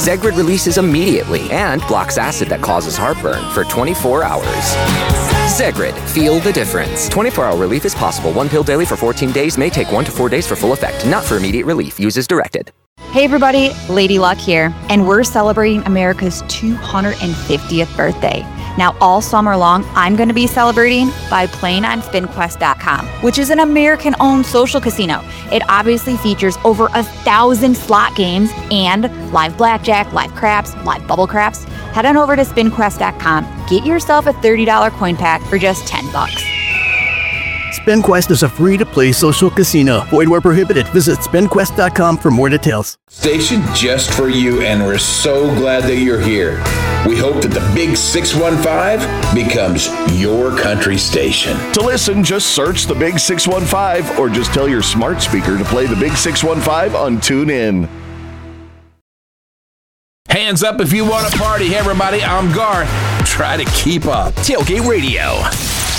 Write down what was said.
Zegrid releases immediately and blocks acid that causes heartburn for 24 hours. Zegrid, feel the difference. 24-hour relief is possible. 1 pill daily for 14 days may take 1 to 4 days for full effect. Not for immediate relief. Use as directed. Hey everybody, Lady Luck here, and we're celebrating America's 250th birthday. Now all summer long, I'm going to be celebrating by playing on SpinQuest.com, which is an American-owned social casino. It obviously features over 1,000 slot games and live blackjack, live craps, live bubble craps. Head on over to SpinQuest.com, get yourself a $30 coin pack for just $10. SpinQuest is a free-to-play social casino. Void where prohibited. Visit SpinQuest.com for more details. Station just for you, and we're so glad that you're here. We hope that the Big 615 becomes your country station. To listen, just search the Big 615 or just tell your smart speaker to play the Big 615 on TuneIn. Hands up if you want to party. Hey, everybody, I'm Garth. Try to keep up. Tailgate Radio.